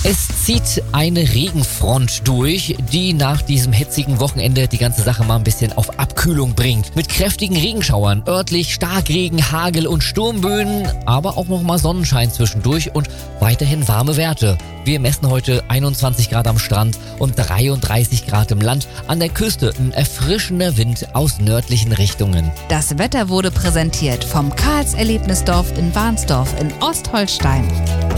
Es zieht eine Regenfront durch, die nach diesem hitzigen Wochenende die ganze Sache mal ein bisschen auf Abkühlung bringt. Mit kräftigen Regenschauern, örtlich Starkregen, Hagel und Sturmböen, aber auch nochmal Sonnenschein zwischendurch und weiterhin warme Werte. Wir messen heute 21 Grad am Strand und 33 Grad im Land. An der Küste ein erfrischender Wind aus nördlichen Richtungen. Das Wetter wurde präsentiert vom Karls Erlebnisdorf in Warnsdorf in Ostholstein.